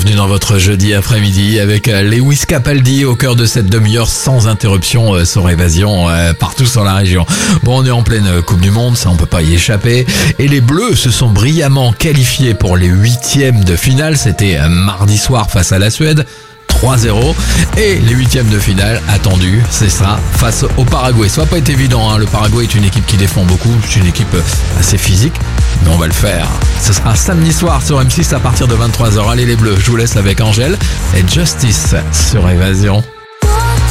bienvenue dans votre jeudi après-midi avec Lewis Capaldi au cœur de cette demi-heure sans interruption sur Évasion partout sur la région. Bon, on est en pleine Coupe du Monde, ça on peut pas y échapper. Et les Bleus se sont brillamment qualifiés pour les 8e de finale. C'était mardi soir face à la Suède. 3-0 et les 8e de finale attendus, c'est ça, face au Paraguay. Ça va pas être évident, hein. Le Paraguay est une équipe qui défend beaucoup, c'est une équipe assez physique, mais on va le faire. Ce sera samedi soir sur M6 à partir de 23h. Allez les Bleus, je vous laisse avec Angèle et Justice sur Évasion.